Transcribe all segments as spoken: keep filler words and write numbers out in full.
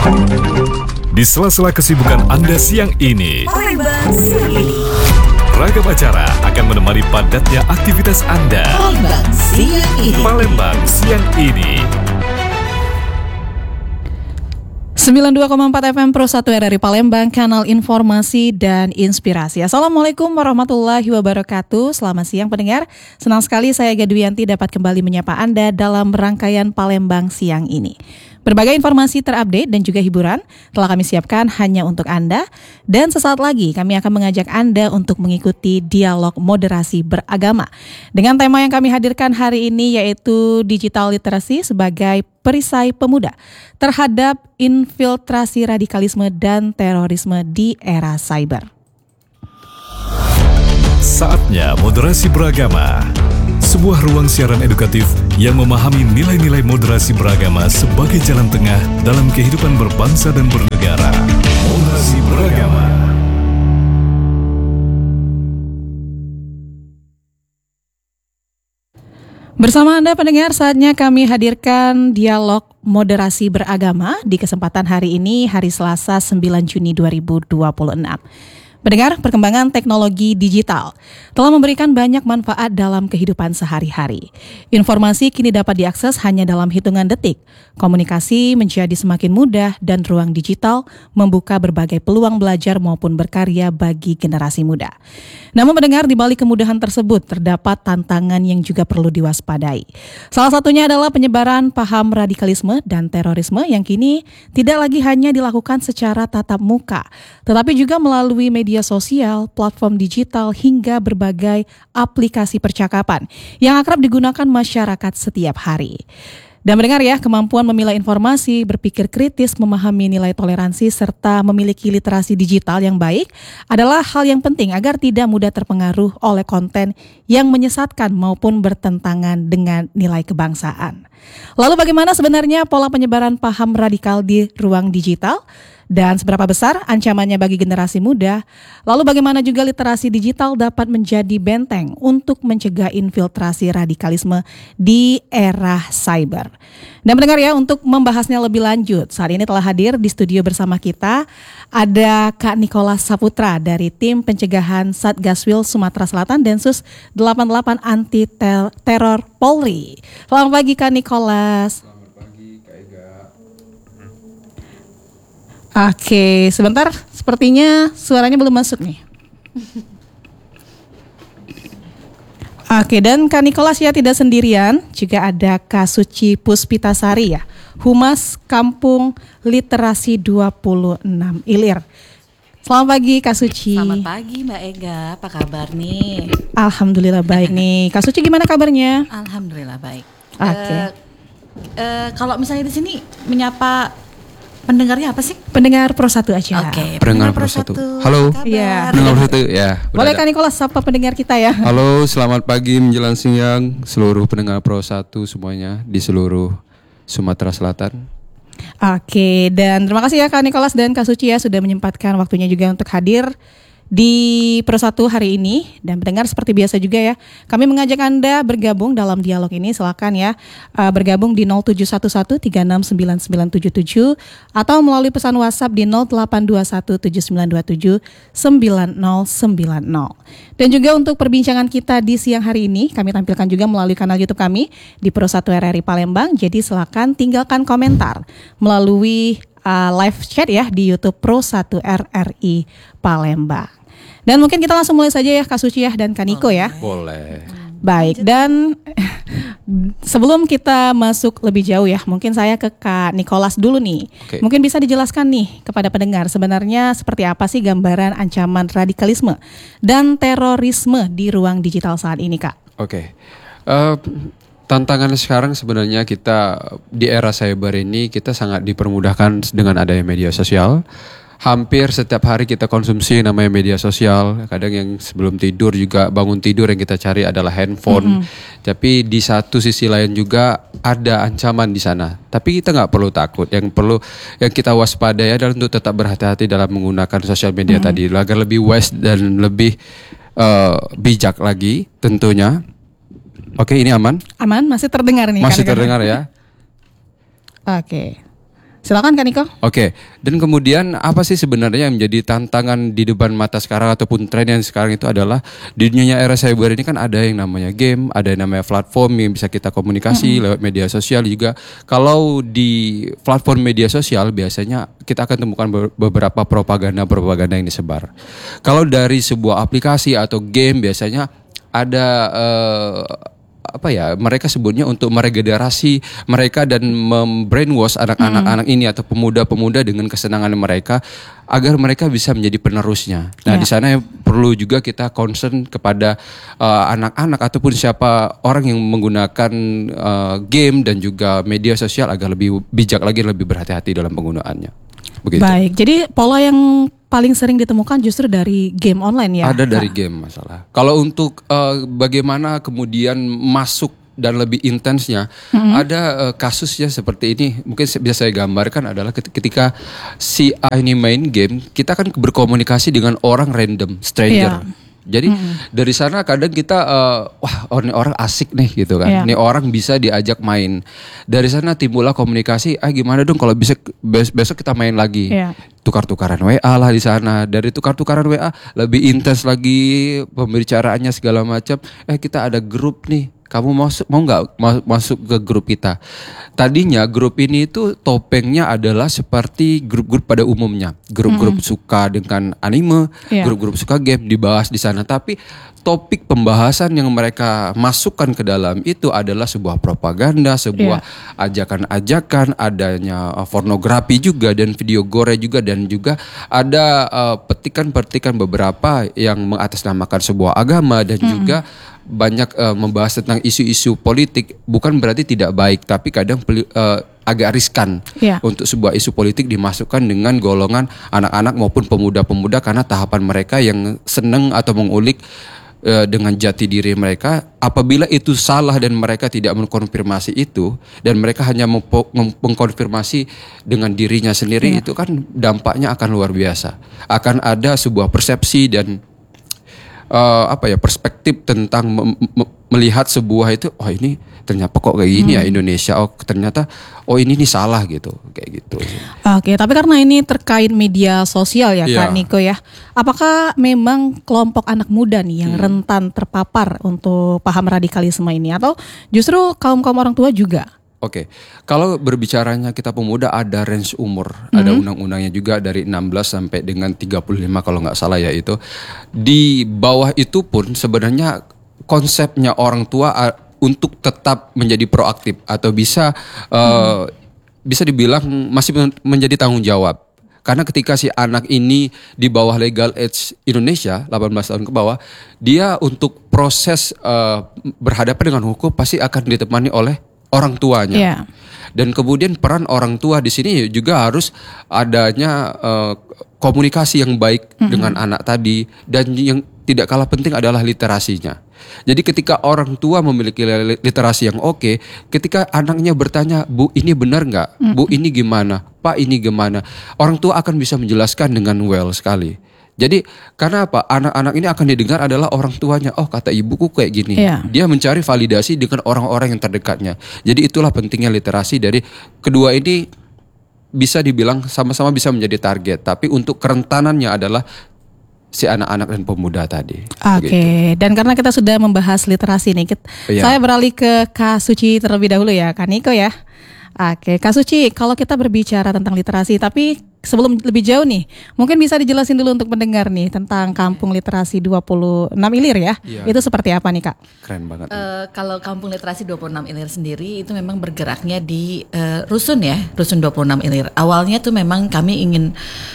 Di sela-sela kesibukan Anda siang ini, Palembang siang ini. ragam acara akan menemani padatnya aktivitas Anda. Palembang siang ini. Palembang siang ini. sembilan puluh dua koma empat F M Pro satu R R I Palembang, kanal informasi dan inspirasi. Assalamualaikum warahmatullahi wabarakatuh. Selamat siang pendengar. Senang sekali saya Gadwianti dapat kembali menyapa Anda dalam rangkaian Palembang siang ini. Berbagai informasi terupdate dan juga hiburan telah kami siapkan hanya untuk Anda. Dan sesaat lagi kami akan mengajak Anda untuk mengikuti dialog moderasi beragama. Dengan tema yang kami hadirkan hari ini yaitu digital literacy sebagai perisai pemuda terhadap infiltrasi radikalisme dan terorisme di era cyber. Saatnya moderasi beragama. Sebuah ruang siaran edukatif yang memahami nilai-nilai moderasi beragama sebagai jalan tengah dalam kehidupan berbangsa dan bernegara. Moderasi beragama. Bersama Anda pendengar, saatnya kami hadirkan dialog moderasi beragama di kesempatan hari ini, hari Selasa sembilan Juni dua ribu dua puluh enam. Pendengar, perkembangan teknologi digital telah memberikan banyak manfaat dalam kehidupan sehari-hari. Informasi kini dapat diakses hanya dalam hitungan detik. Komunikasi menjadi semakin mudah dan ruang digital membuka berbagai peluang belajar maupun berkarya bagi generasi muda. Namun pendengar, di balik kemudahan tersebut terdapat tantangan yang juga perlu diwaspadai. Salah satunya adalah penyebaran paham radikalisme dan terorisme yang kini tidak lagi hanya dilakukan secara tatap muka, tetapi juga melalui media media sosial, platform digital, hingga berbagai aplikasi percakapan yang akrab digunakan masyarakat setiap hari. Dan mendengar ya, kemampuan memilah informasi, berpikir kritis, memahami nilai toleransi, serta memiliki literasi digital yang baik adalah hal yang penting agar tidak mudah terpengaruh oleh konten yang menyesatkan maupun bertentangan dengan nilai kebangsaan. Lalu bagaimana sebenarnya pola penyebaran paham radikal di ruang digital? Dan seberapa besar ancamannya bagi generasi muda? Lalu bagaimana juga literasi digital dapat menjadi benteng untuk mencegah infiltrasi radikalisme di era cyber? Dan mendengar ya, untuk membahasnya lebih lanjut, saat ini telah hadir di studio bersama kita ada Kak Nicholas Saputra dari tim pencegahan Satgaswil Sumatera Selatan Densus delapan puluh delapan Anti Teror Polri. Selamat pagi Kak Nicholas. Oke, sebentar, sepertinya suaranya belum masuk nih. Oke, dan Kak Nicholas ya tidak sendirian, juga ada Kak Suci Puspitasari ya, Humas Kampung Literasi dua puluh enam Ilir. Selamat pagi Kak Suci. Selamat pagi Mbak Ega, apa kabar nih? Alhamdulillah baik nih. Kak Suci gimana kabarnya? Alhamdulillah baik. Oke. Uh, uh, kalau misalnya di sini menyapa pendengarnya apa sih? Pendengar Pro satu aja. Oke, okay, pendengar Pro satu. Halo. Iya. Pendengar Pro satu ya. Boleh Kak Nicholas sapa pendengar kita ya. Halo, selamat pagi menjelang siang seluruh pendengar Pro satu semuanya di seluruh Sumatera Selatan. Oke, dan terima kasih ya Kak Nicholas dan Kak Suci ya sudah menyempatkan waktunya juga untuk hadir di Pro satu hari ini. Dan pendengar seperti biasa juga ya, kami mengajak Anda bergabung dalam dialog ini. Silakan ya uh, bergabung di nol tujuh satu satu tiga enam sembilan sembilan tujuh tujuh atau melalui pesan WhatsApp di nol delapan dua satu tujuh sembilan dua tujuh sembilan nol sembilan nol. Dan juga untuk perbincangan kita di siang hari ini kami tampilkan juga melalui kanal YouTube kami di Pro satu R R I Palembang. Jadi silakan tinggalkan komentar melalui uh, live chat ya di YouTube Pro satu R R I Palembang. Dan mungkin kita langsung mulai saja ya Kak Suci ya dan Kak Niko ya. Boleh. Baik, dan sebelum kita masuk lebih jauh ya, mungkin saya ke Kak Nicholas dulu nih. Oke. Mungkin bisa dijelaskan nih kepada pendengar sebenarnya seperti apa sih gambaran ancaman radikalisme dan terorisme di ruang digital saat ini Kak? Oke. Uh, tantangan sekarang sebenarnya kita di era cyber ini kita sangat dipermudahkan dengan adanya media sosial. Hampir setiap hari kita konsumsi namanya media sosial. Kadang yang sebelum tidur juga bangun tidur yang kita cari adalah handphone. Mm-hmm. Tapi di satu sisi lain juga ada ancaman di sana. Tapi kita nggak perlu takut. Yang perlu yang kita waspadai adalah untuk tetap berhati-hati dalam menggunakan sosial media mm-hmm. tadi agar lebih wise dan lebih uh, bijak lagi tentunya. Oke, ini aman? Aman, masih terdengar nih. Masih kan, terdengar ya. Oke. Silakan Kak Niko. Oke, dan kemudian apa sih sebenarnya yang menjadi tantangan di depan mata sekarang ataupun tren yang sekarang itu adalah di dunia era cyber ini kan ada yang namanya game, ada yang namanya platform yang bisa kita komunikasi mm-hmm. lewat media sosial juga. Kalau di platform media sosial biasanya kita akan temukan beberapa propaganda-propaganda yang disebar. Kalau dari sebuah aplikasi atau game biasanya ada uh, apa ya, mereka sebutnya untuk meregenerasi mereka dan membrainwash anak-anak hmm. anak ini atau pemuda-pemuda dengan kesenangan mereka agar mereka bisa menjadi penerusnya. Nah, ya. Di sana perlu juga kita concern kepada uh, anak-anak ataupun siapa orang yang menggunakan uh, game dan juga media sosial agar lebih bijak lagi, lebih berhati-hati dalam penggunaannya. Begitu. Baik, jadi pola yang paling sering ditemukan justru dari game online ya? Ada dari game masalah. Kalau untuk uh, bagaimana kemudian masuk dan lebih intensnya, mm-hmm. ada uh, kasusnya seperti ini. Mungkin bisa saya gambarkan adalah ketika si A ini main game, kita kan berkomunikasi dengan orang random, stranger. Yeah. Jadi hmm. dari sana kadang kita uh, wah oh, ini orang asik nih gitu kan. Yeah. Ini orang bisa diajak main. Dari sana timbullah komunikasi, ah gimana dong kalau bisa besok kita main lagi. Yeah. Tukar-tukaran W A lah di sana. Dari tukar-tukaran W A lebih intens lagi pembicaraannya segala macam. Eh kita ada grup nih. Kamu mau mau nggak masuk ke grup kita? Tadinya grup ini itu topengnya adalah seperti grup-grup pada umumnya, grup-grup mm-hmm. suka dengan anime, yeah. grup-grup suka game dibahas di sana. Tapi topik pembahasan yang mereka masukkan ke dalam itu adalah sebuah propaganda, sebuah yeah. ajakan-ajakan, adanya pornografi juga dan video gore juga, dan juga ada uh, petikan-petikan beberapa yang mengatasnamakan sebuah agama dan mm-hmm. juga banyak uh, membahas tentang isu-isu politik. Bukan berarti tidak baik, tapi kadang peli, uh, agak riskan yeah. untuk sebuah isu politik dimasukkan dengan golongan anak-anak maupun pemuda-pemuda karena tahapan mereka yang senang atau mengulik uh, dengan jati diri mereka. Apabila itu salah dan mereka tidak mengkonfirmasi itu dan mereka hanya mempo- mengkonfirmasi dengan dirinya sendiri, yeah. itu kan dampaknya akan luar biasa. Akan ada sebuah persepsi dan Uh, apa ya perspektif tentang mem- mem- melihat sebuah itu, oh ini ternyata kok kayak gini hmm. ya Indonesia, oh ternyata oh ini nih salah gitu, kayak gitu. Oke, tapi karena ini terkait media sosial ya yeah. Kak Niko ya, apakah memang kelompok anak muda nih yang hmm. rentan terpapar untuk paham radikalisme ini, atau justru kaum-kaum orang tua juga? Oke, kalau berbicaranya kita pemuda ada range umur, mm-hmm. ada undang-undangnya juga dari enam belas sampai dengan tiga puluh lima kalau nggak salah ya itu. Di bawah itu pun sebenarnya konsepnya orang tua uh, untuk tetap menjadi proaktif atau bisa uh, mm-hmm. bisa dibilang masih menjadi tanggung jawab. Karena ketika si anak ini di bawah legal age Indonesia delapan belas tahun ke bawah, dia untuk proses uh, berhadapan dengan hukum pasti akan ditemani oleh orang tuanya, yeah. dan kemudian peran orang tua di sini juga harus adanya uh, komunikasi yang baik mm-hmm. dengan anak tadi, dan yang tidak kalah penting adalah literasinya. Jadi ketika orang tua memiliki literasi yang oke, ketika anaknya bertanya, Bu ini benar nggak, mm-hmm. Bu ini gimana, Pak ini gimana, orang tua akan bisa menjelaskan dengan well sekali. Jadi karena apa? Anak-anak ini akan didengar adalah orang tuanya. Oh kata ibuku kayak gini. Yeah. Dia mencari validasi dengan orang-orang yang terdekatnya. Jadi itulah pentingnya literasi dari kedua ini, bisa dibilang sama-sama bisa menjadi target. Tapi untuk kerentanannya adalah si anak-anak dan pemuda tadi. Oke, okay. Dan karena kita sudah membahas literasi nih, kita, yeah. saya beralih ke Kak Suci terlebih dahulu ya, Kak Niko ya. Oke, Kak Suci, kalau kita berbicara tentang literasi, tapi sebelum lebih jauh nih, mungkin bisa dijelasin dulu untuk pendengar nih tentang Kampung Literasi dua puluh enam Ilir ya. Iya. Itu seperti apa nih Kak? Keren banget. Uh, kalau Kampung Literasi dua puluh enam Ilir sendiri itu memang bergeraknya di uh, rusun ya, rusun dua puluh enam Ilir. Awalnya tuh memang kami ingin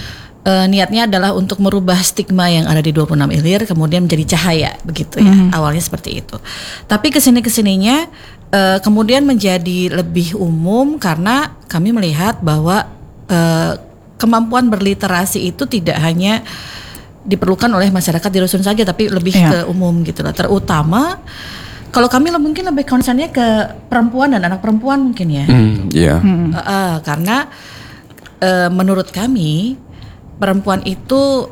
uh, niatnya adalah untuk merubah stigma yang ada di dua puluh enam Ilir kemudian menjadi cahaya begitu ya. Mm. Awalnya seperti itu. Tapi kesini kesininya uh, kemudian menjadi lebih umum karena kami melihat bahwa uh, kemampuan berliterasi itu tidak hanya diperlukan oleh masyarakat di rusun saja, tapi lebih yeah. ke umum gitu lah. Terutama kalau kami mungkin lebih concernnya ke perempuan dan anak perempuan mungkin ya. Mm, yeah. uh, uh, karena uh, menurut kami perempuan itu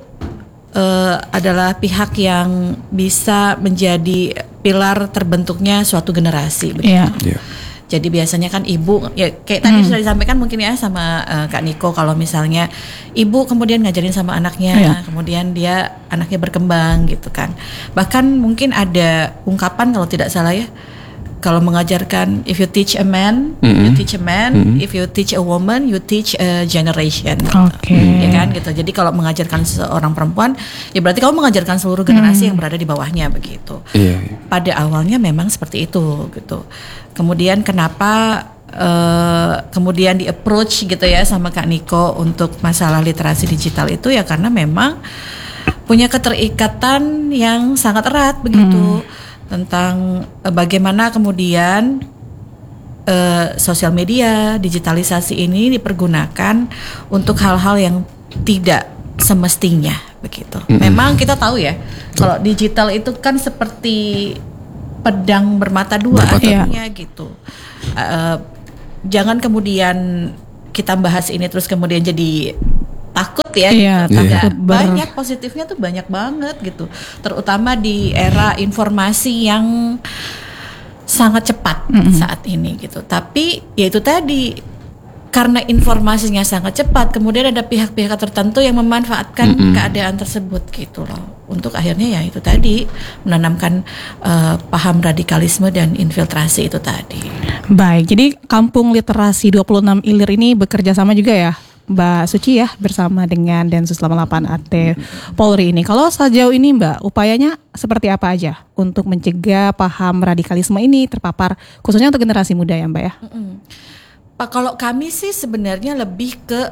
uh, adalah pihak yang bisa menjadi pilar terbentuknya suatu generasi. Begitu. Yeah. Yeah. Jadi biasanya kan ibu, ya kayak tadi sudah disampaikan mungkin ya sama uh, Kak Niko, kalau misalnya ibu kemudian ngajarin sama anaknya, Iya. kemudian dia anaknya berkembang gitu kan. Bahkan mungkin ada ungkapan kalau tidak salah ya, kalau mengajarkan, if you teach a man, Mm-mm. you teach a man, Mm-mm. if you teach a woman, you teach a generation. Oke. Ya kan gitu. Jadi kalau mengajarkan seorang perempuan, ya berarti kamu mengajarkan seluruh generasi yang berada di bawahnya begitu. Iya, iya. Pada awalnya memang seperti itu gitu. Kemudian kenapa uh, kemudian di approach gitu ya sama Kak Niko untuk masalah literasi digital itu ya karena memang punya keterikatan yang sangat erat begitu. Tentang uh, bagaimana kemudian uh, sosial media, digitalisasi ini dipergunakan untuk hal-hal yang tidak semestinya begitu. Mm-mm. Memang kita tahu ya, kalau digital itu kan seperti pedang bermata dua Bermata akhirnya gitu. Uh, jangan kemudian kita bahas ini terus kemudian jadi takut ya, Iya, gitu. takut Enggak, ber- banyak positifnya tuh banyak banget gitu, terutama di era informasi yang sangat cepat saat ini gitu. Tapi ya itu tadi, karena informasinya sangat cepat, kemudian ada pihak-pihak tertentu yang memanfaatkan Mm-mm. keadaan tersebut gitu loh, untuk akhirnya ya itu tadi menanamkan uh, paham radikalisme dan infiltrasi itu tadi. Baik, jadi Kampung Literasi dua puluh enam Ilir ini bekerja sama juga ya Mbak Suci ya, bersama dengan Densus delapan puluh delapan A T Polri ini. Kalau sejauh ini Mbak, upayanya seperti apa aja untuk mencegah paham radikalisme ini terpapar khususnya untuk generasi muda ya Mbak ya? Pak, kalau kami sih sebenarnya lebih ke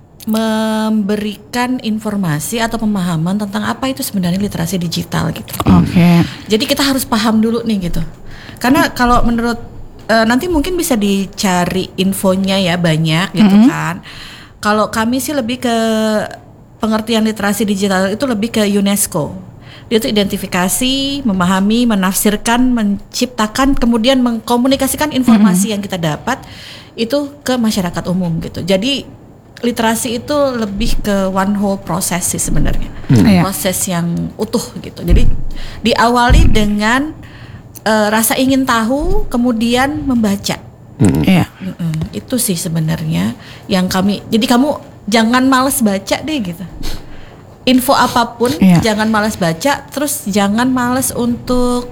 memberikan informasi atau pemahaman tentang apa itu sebenarnya literasi digital gitu. Oke. Jadi kita harus paham dulu nih gitu. Karena kalau menurut eh, nanti mungkin bisa dicari infonya ya banyak gitu Mhm. kan. Kalau kami sih lebih ke pengertian literasi digital itu lebih ke UNESCO. Dia itu identifikasi, memahami, menafsirkan, menciptakan, kemudian mengkomunikasikan informasi yang kita dapat itu ke masyarakat umum gitu. Jadi literasi itu lebih ke one whole proses sih sebenarnya. Iya. Proses yang utuh gitu. Jadi diawali dengan eh, rasa ingin tahu, kemudian membaca. Iya. Mm-mm, itu sih sebenarnya yang kami. Jadi kamu jangan males baca deh gitu. Info apapun Iya. jangan males baca. Terus jangan males untuk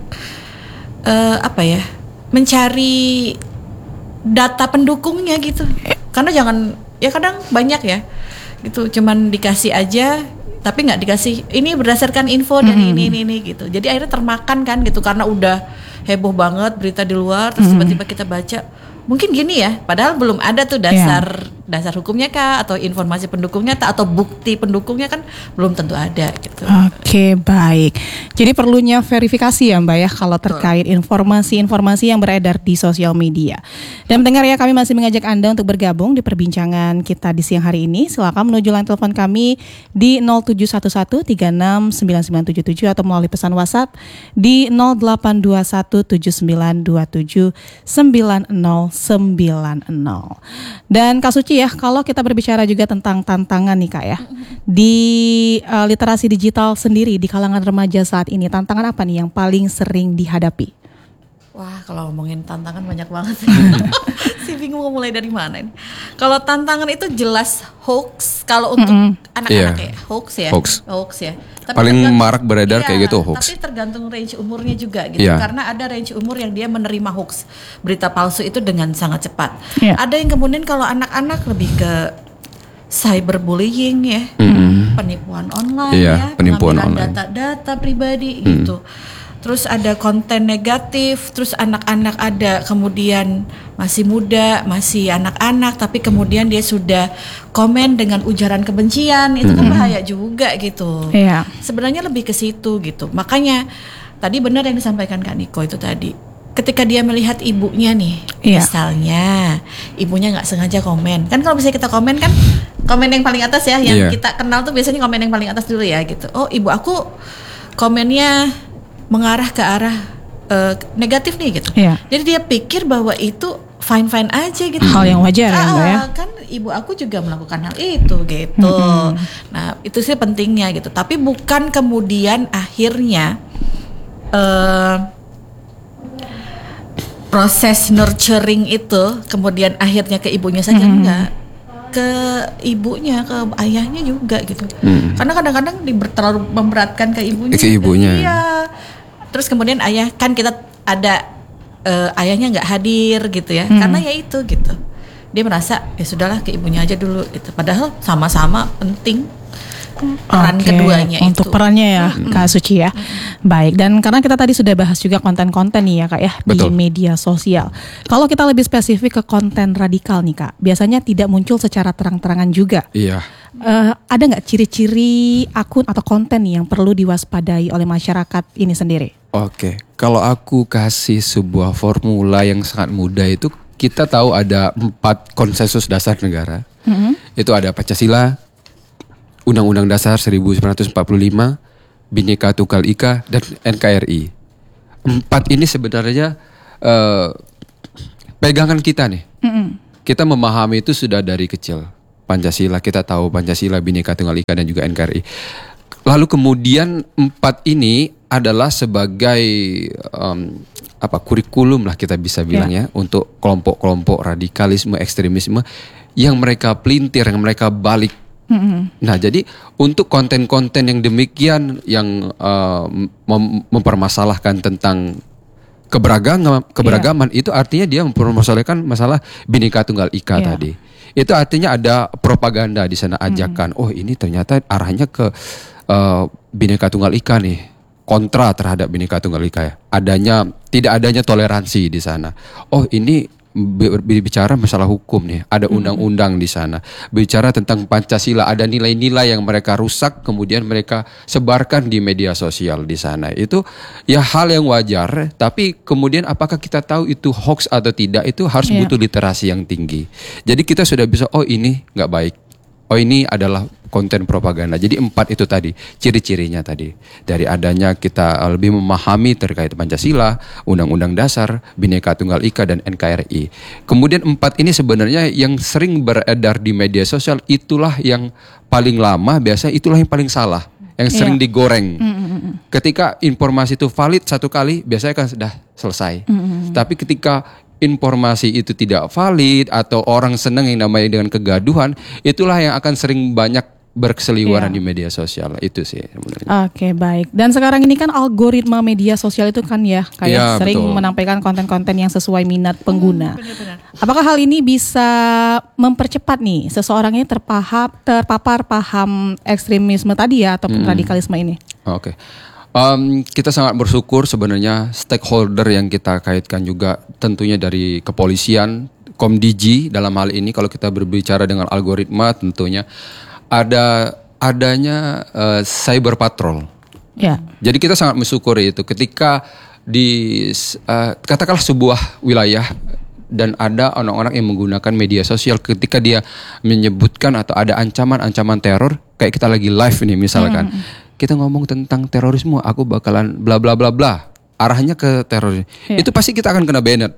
eh, apa ya, mencari data pendukungnya gitu. Karena jangan, ya kadang banyak ya gitu, cuman dikasih aja tapi nggak dikasih ini berdasarkan info dari ini ini ini gitu. Jadi akhirnya termakan kan gitu, karena udah heboh banget berita di luar, terus tiba-tiba kita baca mungkin gini ya, padahal belum ada tuh dasar dasar hukumnya kah, atau informasi pendukungnya kah, atau bukti pendukungnya kan belum tentu ada gitu. Oke, baik. Jadi perlunya verifikasi ya Mbak ya kalau terkait informasi-informasi yang beredar di sosial media. Dan pendengar ya, kami masih mengajak Anda untuk bergabung di perbincangan kita di siang hari ini. Silakan menuju line telepon kami di nol tujuh satu satu tiga enam sembilan sembilan tujuh tujuh atau melalui pesan WhatsApp di nol delapan dua satu tujuh sembilan dua tujuh sembilan nol sembilan nol. Dan Kak Suci ya, kalau kita berbicara juga tentang tantangan nih Kak ya, di uh, literasi digital sendiri di kalangan remaja saat ini, tantangan apa nih yang paling sering dihadapi? Wah, kalau ngomongin tantangan banyak banget. Si bingung mau mulai dari mana ini. Kalau tantangan itu jelas hoax. Kalau untuk anak-anak Iya. ya, hoax ya. Hoax. ya. Tapi Paling tergantung- marak beredar Iya, kayak gitu hoax. Tapi tergantung range umurnya juga gitu. Iya. Karena ada range umur yang dia menerima hoax, berita palsu itu dengan sangat cepat. Iya. Ada yang kemudian kalau anak-anak lebih ke cyberbullying ya, Mm-mm. penipuan online Iya, ya, penipuan pengambilan online. data-data pribadi gitu. Terus ada konten negatif, terus anak-anak ada kemudian masih muda, masih anak-anak, tapi kemudian dia sudah komen dengan ujaran kebencian, itu kan bahaya juga gitu. Iya. Sebenarnya lebih ke situ gitu. Makanya tadi benar yang disampaikan Kak Niko itu tadi. Ketika dia melihat ibunya nih, Iya. misalnya ibunya nggak sengaja komen, kan kalau misalnya kita komen kan komen yang paling atas ya, Iya. yang kita kenal tuh biasanya komen yang paling atas dulu ya gitu. Oh, ibu aku komennya mengarah ke arah eh, negatif nih gitu. Iya. Jadi dia pikir bahwa itu fine fine aja gitu. Hal yang wajar ya, Mbak ya? Ah, kan ibu aku juga melakukan hal itu gitu. Nah itu sih pentingnya gitu. Tapi bukan kemudian akhirnya eh, proses nurturing itu kemudian akhirnya ke ibunya saja Hmm. enggak, ke ibunya, ke ayahnya juga gitu. Hmm. Karena kadang-kadang diber- terlalu memberatkan ke ibunya. Ke ibunya. Iya. Terus kemudian ayah, kan kita ada eh, ayahnya nggak hadir gitu ya, Hmm. karena ya itu gitu. Dia merasa ya sudahlah ke ibunya aja dulu gitu. Padahal sama-sama penting peran Oke, keduanya untuk itu. perannya ya Kak Suci ya. Baik, dan karena kita tadi sudah bahas juga konten-konten nih ya Kak ya Betul. di media sosial. Kalau kita lebih spesifik ke konten radikal nih Kak, biasanya tidak muncul secara terang-terangan juga. Iya. Eh, ada nggak ciri-ciri akun atau konten nih yang perlu diwaspadai oleh masyarakat ini sendiri? Oke, kalau aku kasih sebuah formula yang sangat mudah itu, kita tahu ada empat konsensus dasar negara. Itu ada Pancasila, Undang-Undang Dasar seribu sembilan ratus empat puluh lima, Bhinneka Tunggal Ika, dan N K R I. Empat ini sebenarnya eh, pegangan kita nih. Kita memahami itu sudah dari kecil. Pancasila, kita tahu Pancasila, Bhinneka Tunggal Ika, dan juga N K R I. Lalu kemudian empat ini adalah sebagai um, apa kurikulum lah kita bisa bilang ya, untuk kelompok-kelompok radikalisme, ekstremisme yang mereka pelintir, yang mereka balik. Nah, jadi untuk konten-konten yang demikian yang uh, mem- mempermasalahkan tentang keberagaman, keberagaman itu artinya dia mempermasalahkan masalah Bhinneka Tunggal Ika Yeah. tadi. Itu artinya ada propaganda di sana, ajakan. Oh, ini ternyata arahnya ke uh, Bhinneka Tunggal Ika nih, kontra terhadap Bhinneka Tunggal Ika ya. Adanya tidak adanya toleransi di sana. Oh, ini berbicara masalah hukum nih, ada undang-undang di sana. Bicara tentang Pancasila, ada nilai-nilai yang mereka rusak kemudian mereka sebarkan di media sosial di sana. Itu ya hal yang wajar, tapi kemudian apakah kita tahu itu hoax atau tidak, itu harus Iya. butuh literasi yang tinggi. Jadi kita sudah bisa, oh ini nggak baik. Oh ini adalah konten propaganda. Jadi empat itu tadi ciri-cirinya tadi. Dari adanya kita lebih memahami terkait Pancasila, Undang-Undang Dasar, Bhinneka Tunggal Ika, dan N K R I. Kemudian empat ini sebenarnya yang sering beredar di media sosial, itulah yang paling lama, biasanya itulah yang paling salah, yang sering Iya. digoreng. Ketika informasi itu valid satu kali, biasanya kan sudah selesai. Tapi ketika informasi itu tidak valid atau orang senang yang namanya dengan kegaduhan, itulah yang akan sering banyak berseliweran Iya. di media sosial. Itu sih sebenarnya. Oke, baik. Dan sekarang ini kan algoritma media sosial itu kan ya kayak Iya, sering betul. menampilkan konten-konten yang sesuai minat pengguna. Benar-benar. Apakah hal ini bisa mempercepat nih seseorang ini terpaham terpapar paham ekstremisme tadi ya ataupun radikalisme ini? Oke. Um, kita sangat bersyukur sebenarnya stakeholder yang kita kaitkan juga tentunya dari kepolisian, Komdigi dalam hal ini kalau kita berbicara dengan algoritma tentunya ada adanya uh, cyber patrol. Ya. Jadi kita sangat mensyukuri itu ketika di uh, katakanlah sebuah wilayah dan ada orang-orang yang menggunakan media sosial ketika dia menyebutkan atau ada ancaman-ancaman teror, kayak kita lagi live ini misalkan. Kita ngomong tentang terorisme, aku bakalan bla bla bla bla. Arahnya ke teroris. Iya. Itu pasti kita akan kena banned.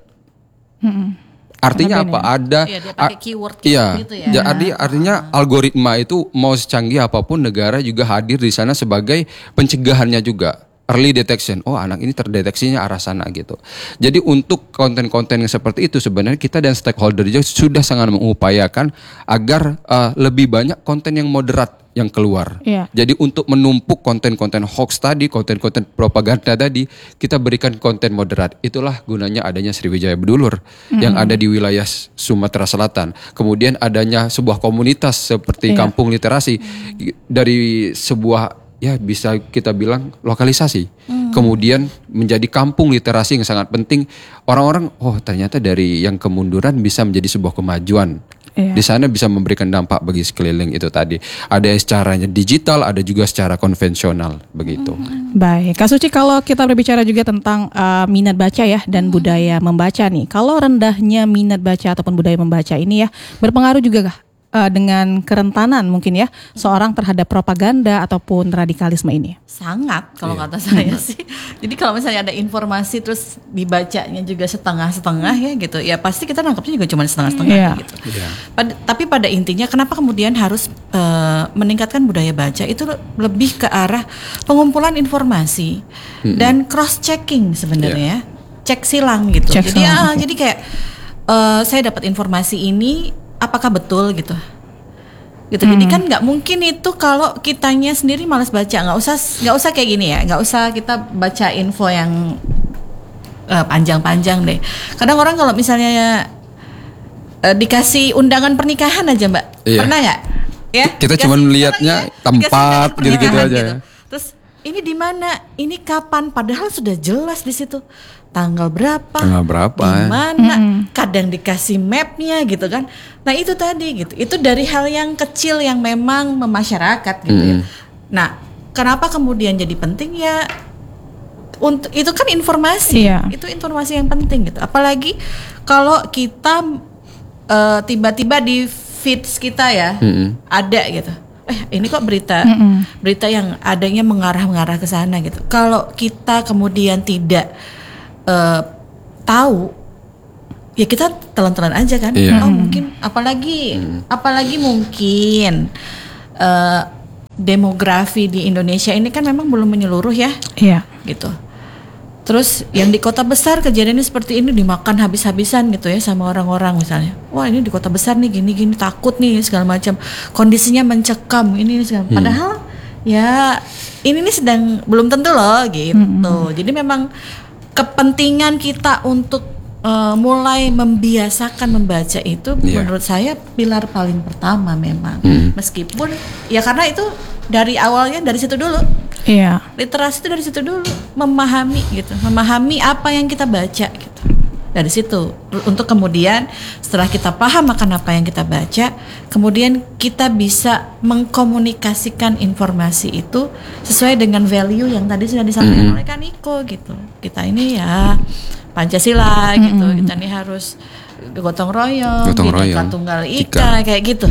Artinya Kena apa? Ada Iya, dia pakai a- keyword Iya. gitu ya. Ja- arti- artinya algoritma itu mau secanggih apapun negara juga hadir di sana sebagai pencegahannya juga. Early detection. Oh, anak ini terdeteksinya arah sana gitu. Jadi untuk konten-konten yang seperti itu sebenarnya kita dan stakeholder juga sudah sangat mengupayakan agar uh, lebih banyak konten yang moderat yang keluar. Iya. Jadi untuk menumpuk konten-konten hoax tadi, konten-konten propaganda tadi, kita berikan konten moderat. Itulah gunanya adanya Sriwijaya Bedulur yang ada di wilayah Sumatera Selatan. Kemudian adanya sebuah komunitas seperti Iya. Kampung Literasi dari sebuah ya bisa kita bilang lokalisasi. Kemudian menjadi kampung literasi yang sangat penting. Orang-orang oh ternyata dari yang kemunduran bisa menjadi sebuah kemajuan. Iya. Di sana bisa memberikan dampak bagi sekeliling itu tadi. Ada yang secaranya digital, ada juga secara konvensional begitu. Baik, Kak Suci, kalau kita berbicara juga tentang uh, minat baca ya dan budaya membaca nih. Kalau rendahnya minat baca ataupun budaya membaca ini ya berpengaruh juga kah uh, dengan kerentanan mungkin ya seorang terhadap propaganda ataupun radikalisme ini? Sangat kalau Iya. kata saya sih. Jadi kalau misalnya ada informasi terus dibacanya juga setengah-setengah ya gitu, ya pasti kita nangkepnya juga cuma setengah-setengah Iya. gitu. Pad- tapi pada intinya kenapa kemudian harus eh, meningkatkan budaya baca itu lebih ke arah pengumpulan informasi dan cross checking sebenarnya. cek silang gitu. Cek jadi silang, ah, oke. jadi kayak uh, saya dapat informasi ini apakah betul gitu. Gitu. Hmm. Jadi kan nggak mungkin itu kalau kitanya sendiri malas baca, nggak usah nggak usah kayak gini ya, nggak usah kita baca info yang uh, panjang-panjang deh. Kadang orang kalau misalnya uh, dikasih undangan pernikahan aja Mbak, Iya. pernah nggak? Ya, Kita dikasih- cuman lihatnya ya, tempat, dikasih undangan gitu-gitu pernikahan aja ya. Terus ini di mana? Ini kapan? Padahal sudah jelas di situ tanggal berapa, Tanggal berapa, di ya. mana. Kadang dikasih mapnya gitu kan. Nah itu tadi gitu. Itu dari hal yang kecil yang memang memasyarakat gitu ya. Nah kenapa kemudian jadi penting ya? Untuk itu kan informasi, Iya. itu informasi yang penting gitu. Apalagi kalau kita eh, tiba-tiba di feeds kita ya ada gitu. Eh ini kok berita berita yang adanya mengarah-mengarah ke sana gitu. Kalau kita kemudian tidak eh, tahu, ya kita telan-telan aja kan. Iya. Oh mungkin apalagi apalagi mungkin eh, demografi di Indonesia ini kan memang belum menyeluruh ya, Iya. gitu. Terus yang di kota besar kejadiannya seperti ini dimakan habis-habisan gitu ya sama orang-orang misalnya. Wah ini di kota besar nih gini-gini takut nih segala macam. Kondisinya mencekam ini, ini segala. Padahal ya ini nih sedang belum tentu loh gitu. Jadi memang kepentingan kita untuk uh, mulai membiasakan membaca itu Iya. menurut saya pilar paling pertama memang. Meskipun ya karena itu dari awalnya dari situ dulu. Iya. Literasi itu dari situ dulu, memahami gitu, memahami apa yang kita baca gitu. Dari situ untuk kemudian setelah kita paham akan apa yang kita baca, kemudian kita bisa mengkomunikasikan informasi itu sesuai dengan value yang tadi sudah disampaikan oleh Kak Niko gitu. Kita ini ya Pancasila gitu, kita ini harus gotong royong, Gotong Bhinneka royong, Tunggal Ika. Ika kayak gitu.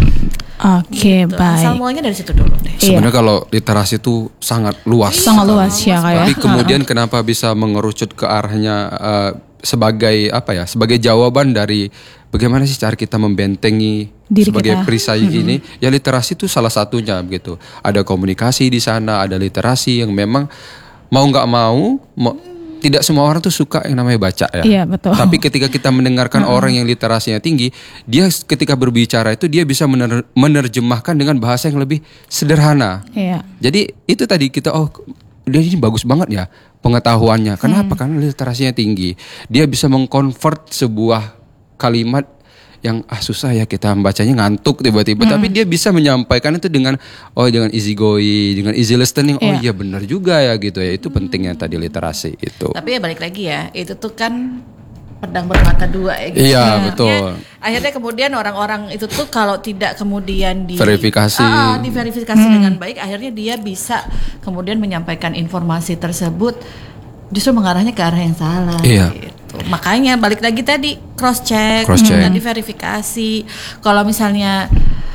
Oke, Gitu. Asal baik. mulanya dari situ dulu deh. Sebenarnya kalau literasi itu sangat luas. Sangat luas ya Kak ya. Tapi kemudian kenapa bisa mengerucut ke arahnya uh, sebagai apa ya? Sebagai jawaban dari bagaimana sih cara kita membentengi Diri sebagai kita. perisai ini? Ya literasi itu salah satunya begitu. Ada komunikasi di sana, ada literasi yang memang mau nggak mau, mau tidak semua orang tuh suka yang namanya baca ya. Iya, betul. Tapi ketika kita mendengarkan orang yang literasinya tinggi, dia ketika berbicara itu dia bisa mener- menerjemahkan dengan bahasa yang lebih sederhana. Iya. Jadi itu tadi kita oh dia ini bagus banget ya pengetahuannya. Kenapa? Karena literasinya tinggi. Dia bisa mengkonvert sebuah kalimat yang ah susah ya kita membacanya ngantuk tiba-tiba, tapi dia bisa menyampaikan itu dengan oh dengan easy going, dengan easy listening. Oh iya benar juga ya gitu ya. Itu pentingnya tadi literasi itu. Tapi ya balik lagi ya, itu tuh kan pedang bermata dua ya gitu. Iya, Akhirnya- betul. Akhirnya kemudian orang-orang itu tuh kalau tidak kemudian di Verifikasi. Ah, ah, diverifikasi dengan baik, akhirnya dia bisa kemudian menyampaikan informasi tersebut justru mengarahnya ke arah yang salah. Iya. Gitu. Makanya balik lagi tadi cross check, Cross check. dan diverifikasi. Kalau misalnya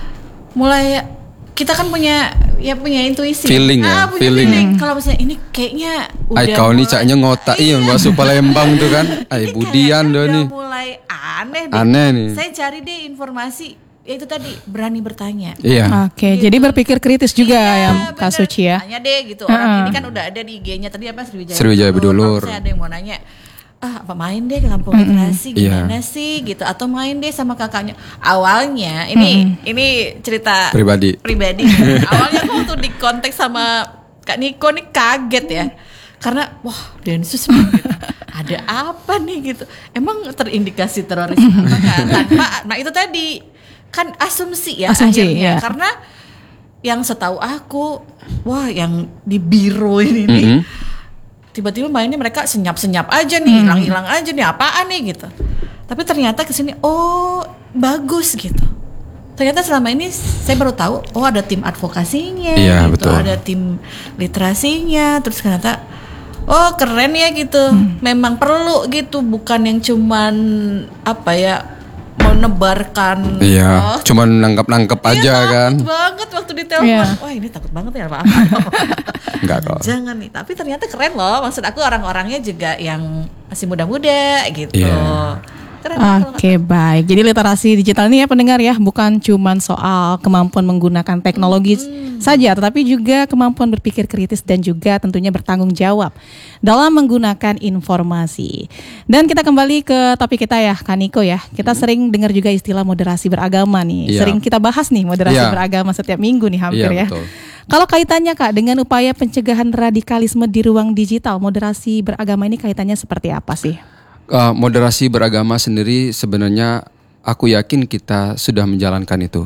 mulai kita kan punya ya punya intuisi, Feeling ya, ah, punya feeling. feeling. Kalau misalnya ini kayaknya udah Ay kau nih mulai- caknya ngotak iya masuk Palembang tuh kan. Ay Ini budian kayaknya deh udah nih. mulai aneh deh. Aneh nih. Saya cari deh informasi, ya itu tadi berani bertanya. Iya. Oke, jadi berpikir kritis juga Iya, ya Kak bener. Suci ya. Tanya deh gitu. Orang ini kan udah ada di I G-nya tadi apa Sriwijaya. Sriwijaya Bedulur. Kalau Saya ada yang mau nanya, ah apa main deh ke kampung literasi Iya. gimana sih gitu, atau main deh sama kakaknya. Awalnya ini ini cerita Pribadi. pribadi. Awalnya aku tuh di konteks sama Kak Niko nih kaget ya. Karena wah Densus nih, gitu. Ada apa nih gitu. Emang terindikasi teroris apa kan? Tanpa, nah itu tadi kan asumsi ya Asumsi, akhirnya. ya. Karena yang setahu aku, wah yang di biro ini nih, Mm-mm. tiba-tiba mainnya mereka senyap-senyap aja nih, hilang-hilang aja nih, apaan nih gitu. Tapi ternyata kesini, oh bagus gitu. Ternyata selama ini saya baru tahu, oh ada tim advokasinya, Iya, gitu, betul. ada tim literasinya, terus ternyata, oh keren ya gitu, memang perlu gitu, bukan yang cuman apa ya menebarkan. Iya, oh, cuman nangkep-nangkep iya, aja takut kan. banget waktu di telepon. Iya. Wah ini takut banget ya apa? Enggak kok. Jangan nih, tapi ternyata keren loh. Maksud aku orang-orangnya juga yang masih muda-muda gitu. Iya. Keren, kalau Oke, baik. Jadi literasi digital ini ya pendengar ya, bukan cuman soal kemampuan menggunakan teknologi hmm. saja, tetapi juga kemampuan berpikir kritis dan juga tentunya bertanggung jawab dalam menggunakan informasi. Dan kita kembali ke topik kita ya, Kak Niko ya. Kita hmm. sering dengar juga istilah moderasi beragama nih. Ya. Sering kita bahas nih moderasi ya. beragama setiap minggu nih hampir ya. ya. Betul. Kalau kaitannya Kak dengan upaya pencegahan radikalisme di ruang digital, moderasi beragama ini kaitannya seperti apa sih? Uh, moderasi beragama sendiri sebenarnya aku yakin kita sudah menjalankan itu.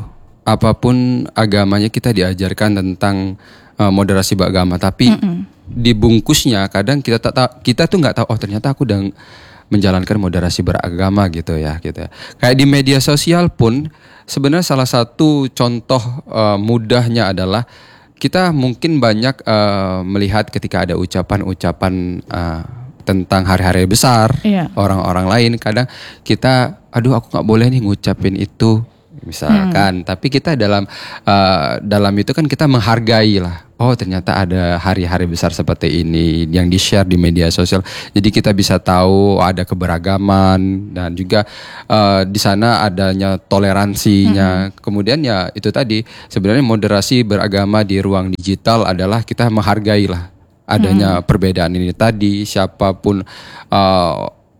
Apapun agamanya kita diajarkan tentang uh, moderasi beragama, tapi Mm-mm. dibungkusnya kadang kita tak tahu, kita tuh nggak tahu oh ternyata aku udah menjalankan moderasi beragama gitu ya gitu. Kayak di media sosial pun sebenarnya salah satu contoh uh, mudahnya adalah kita mungkin banyak uh, melihat ketika ada ucapan-ucapan uh, tentang hari-hari besar iya. orang-orang lain, kadang kita, aduh aku nggak boleh nih ngucapin itu, misalkan. Hmm. Tapi kita dalam uh, dalam itu kan kita menghargai lah. Oh ternyata ada hari-hari besar seperti ini yang di-share di media sosial. Jadi kita bisa tahu ada keberagaman dan juga uh, di sana adanya toleransinya. Hmm. Kemudian ya itu tadi sebenarnya moderasi beragama di ruang digital adalah kita menghargai lah adanya hmm. perbedaan ini tadi. Siapapun uh,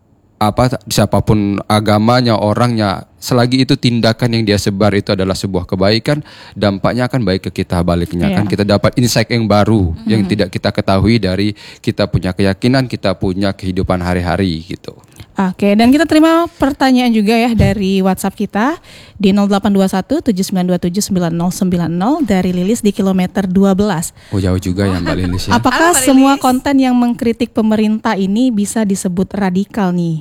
apa siapapun agamanya, orangnya, selagi itu tindakan yang dia sebar itu adalah sebuah kebaikan, dampaknya akan baik ke kita baliknya. Yeah. Kan kita dapat insight yang baru mm. yang tidak kita ketahui dari kita punya keyakinan, kita punya kehidupan hari-hari gitu. Oke, dan kita terima pertanyaan juga ya dari WhatsApp kita di nol delapan dua satu tujuh sembilan dua tujuh sembilan nol sembilan nol dari Lilis di kilometer dua belas. Oh jauh juga ya Mbak Lilis ya. Apakah Halo, Mbak semua Lilis. konten yang mengkritik pemerintah ini bisa disebut radikal nih?